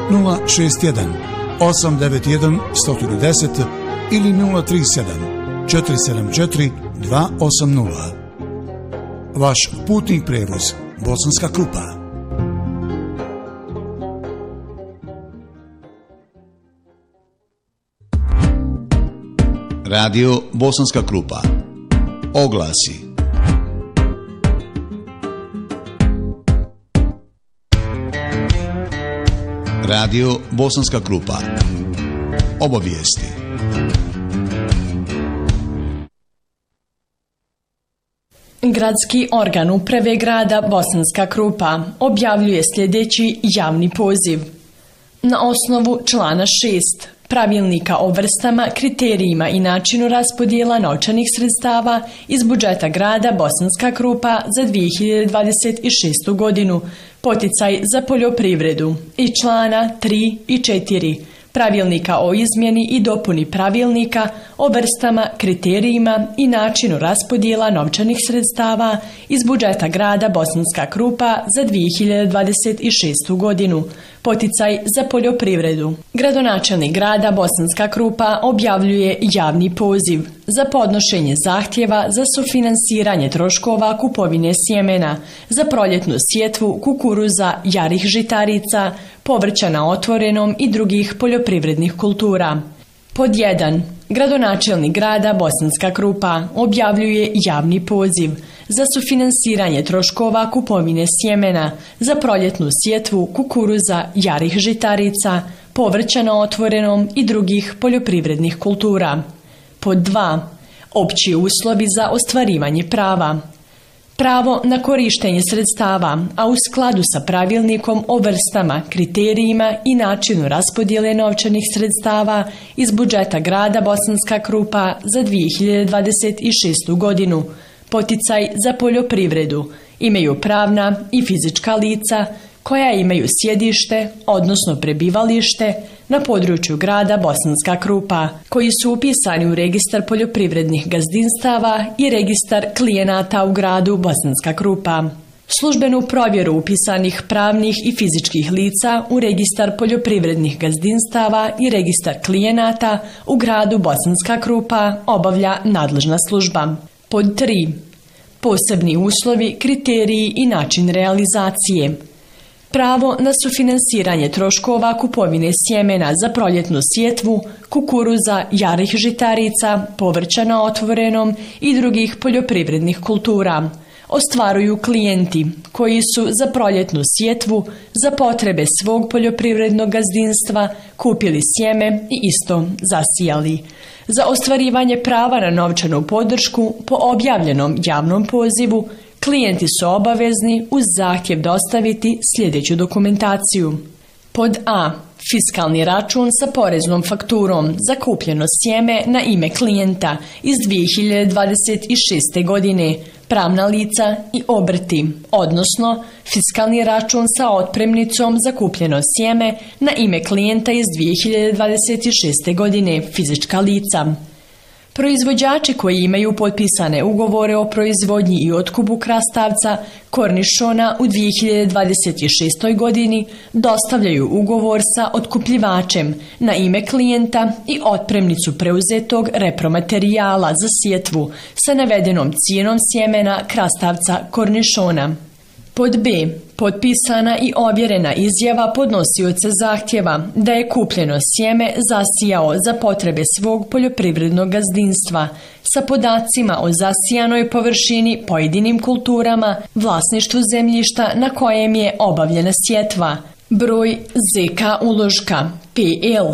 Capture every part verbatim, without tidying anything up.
nula šest jedan osam devet jedan jedan deset ili nula tri sedam četiri sedam četiri dva osam nula. Vaš putnik prevoz Bosanska Krupa. Radio Bosanska Krupa. Oglasi. Radio Bosanska Krupa. Obavijesti. Gradski organ uprave grada Bosanska Krupa objavljuje sljedeći javni poziv. Na osnovu člana šest Pravilnika o vrstama, kriterijima i načinu raspodjela novčanih sredstava iz budžeta grada Bosanska Krupa za dvije hiljade dvadeset šestu godinu, poticaj za poljoprivredu, i člana tri i četiri Pravilnika o izmjeni i dopuni Pravilnika o vrstama, kriterijima i načinu raspodjela novčanih sredstava iz budžeta grada Bosanska Krupa za dvije hiljade dvadeset šestu godinu, poticaj za poljoprivredu. Gradonačelnik grada Bosanska Krupa objavljuje javni poziv za podnošenje zahtjeva za sufinansiranje troškova kupovine sjemena za proljetnu sjetvu kukuruza, jarih žitarica, povrća na otvorenom i drugih poljoprivrednih kultura. Pod jedan. Gradonačelnik grada Bosanska Krupa objavljuje javni poziv za sufinansiranje troškova kupovine sjemena za proljetnu sjetvu kukuruza, jarih žitarica, povrća na otvorenom i drugih poljoprivrednih kultura. Pod dva. Opći uslovi za ostvarivanje prava. Pravo na korištenje sredstava, a u skladu sa pravilnikom o vrstama, kriterijima i načinu raspodjele novčanih sredstava iz budžeta grada Bosanska Krupa za dvije hiljade dvadeset šestu godinu, poticaj za poljoprivredu, imaju pravna i fizička lica koja imaju sjedište, odnosno prebivalište, na području grada Bosanska Krupa, koji su upisani u registar poljoprivrednih gazdinstava i registar klijenata u gradu Bosanska Krupa. Službenu provjeru upisanih pravnih i fizičkih lica u registar poljoprivrednih gazdinstava i registar klijenata u gradu Bosanska Krupa obavlja nadležna služba. Pod tri. Posebni uslovi, kriteriji i način realizacije. Pravo na sufinansiranje troškova kupovine sjemena za proljetnu sjetvu, kukuruza, jarih žitarica, povrća na otvorenom i drugih poljoprivrednih kultura ostvaruju klijenti koji su za proljetnu sjetvu za potrebe svog poljoprivrednog gazdinstva kupili sjeme i isto zasijali. Za ostvarivanje prava na novčanu podršku po objavljenom javnom pozivu klijenti su obavezni uz zahtjev dostaviti sljedeću dokumentaciju. Pod A. Fiskalni račun sa poreznom fakturom za kupljeno sjeme na ime klijenta iz dvije hiljade dvadeset šeste godine, pravna lica i obrti, odnosno fiskalni račun sa otpremnicom za kupljeno sjeme na ime klijenta iz dvije hiljade dvadeset šeste godine, fizička lica. Proizvođači koji imaju potpisane ugovore o proizvodnji i otkupu krastavca, kornišona u dvije hiljade dvadeset šestoj godini dostavljaju ugovor sa otkupljivačem na ime klijenta i otpremnicu preuzetog repromaterijala za sjetvu sa navedenom cijenom sjemena krastavca kornišona. Pod B. Potpisana i ovjerena izjava podnosioca zahtjeva da je kupljeno sjeme zasijao za potrebe svog poljoprivrednog gazdinstva sa podacima o zasijanoj površini, pojedinim kulturama, vlasništvu zemljišta na kojem je obavljena sjetva, broj Z K uložka, P L,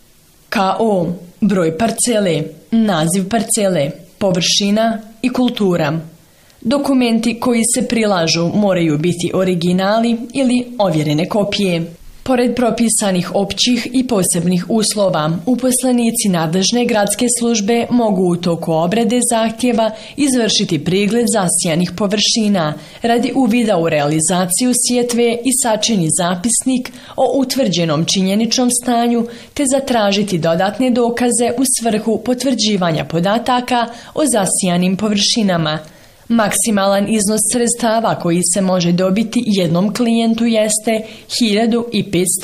K O, broj parcele, naziv parcele, površina i kultura. Dokumenti koji se prilažu moraju biti originali ili ovjerene kopije. Pored propisanih općih i posebnih uslova, uposlenici nadležne gradske službe mogu u toku obrade zahtjeva izvršiti pregled zasijanih površina radi uvida u realizaciju sjetve i sačini zapisnik o utvrđenom činjeničnom stanju te zatražiti dodatne dokaze u svrhu potvrđivanja podataka o zasijanim površinama. Maksimalan iznos sredstava koji se može dobiti jednom klijentu jeste hiljadu petsto